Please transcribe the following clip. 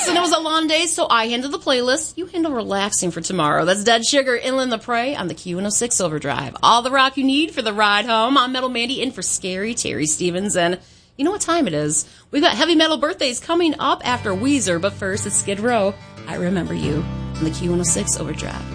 Listen, it was a long day, so I handle the playlist. You handle relaxing for tomorrow. That's Dead Sugar, Inland the Prey on the Q106 Overdrive. All the rock you need for the ride home. I'm Metal Mandy in for Scary Terry Stevens, and you know what time it is. We've got heavy metal birthdays coming up after Weezer, but first it's Skid Row. I Remember You on the Q106 Overdrive.